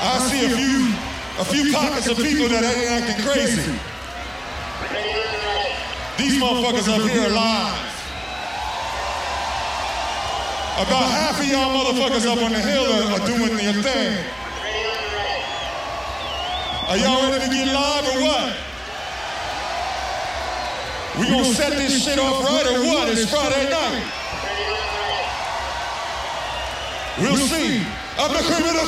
I see a few pockets of people that ain't acting crazy. These motherfuckers up here are live. About half of y'all motherfuckers up on the hill are doing their thing. Are y'all ready to get live or what? We gonna set this shit off right or what? It's Friday night. We'll see. I'm the criminal.